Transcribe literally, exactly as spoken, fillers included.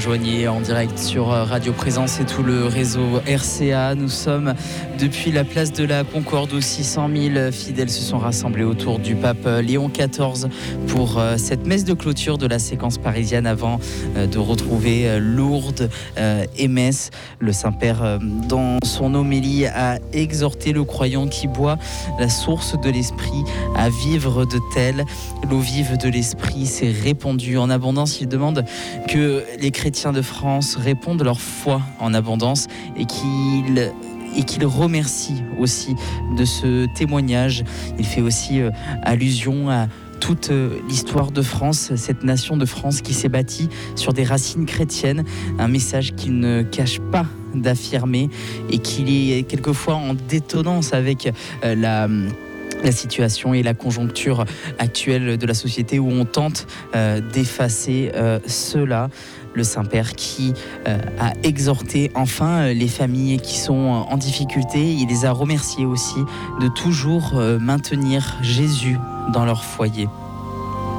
rejoignez en direct sur Radio Présence et tout le réseau R C A. Nous sommes depuis la place de la Concorde où six cent mille fidèles se sont rassemblés autour du pape Léon quatorze pour cette messe de clôture de la séquence parisienne avant de retrouver Lourdes et Metz. Le Saint-Père, dans son homélie, a exhorté le croyant qui boit la source de l'esprit à vivre de tel. L'eau vive de l'esprit s'est répandue en abondance. Il demande que les chrétiens de France répondent leur foi en abondance et qu'ils et qu'il remercie aussi de ce témoignage. Il fait aussi euh, allusion à toute euh, l'histoire de France, cette nation de France qui s'est bâtie sur des racines chrétiennes, un message qu'il ne cache pas d'affirmer et qu'il est quelquefois en détonnance avec euh, la... la situation et la conjoncture actuelle de la société où on tente euh, d'effacer euh, cela. Le Saint-Père qui euh, a exhorté enfin euh, les familles qui sont en difficulté. Il les a remerciés aussi de toujours euh, maintenir Jésus dans leur foyer.